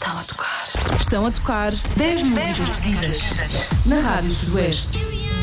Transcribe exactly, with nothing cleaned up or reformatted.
Estão a tocar. Estão a tocar dez músicas seguidas na Rádio Sudoeste.